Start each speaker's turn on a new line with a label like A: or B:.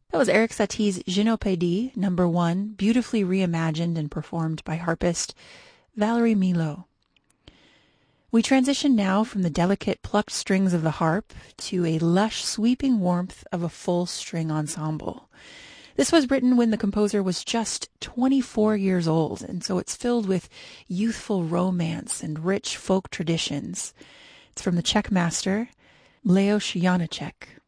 A: That was Eric Satie's Gynopédie, number 1, beautifully reimagined and performed by harpist Valerie Milo. We transition now from the delicate plucked strings of the harp to a lush sweeping warmth of a full string ensemble. This was written when the composer was just 24 years old, and so it's filled with youthful romance and rich folk traditions. It's from the Czech master, Leos Janáček.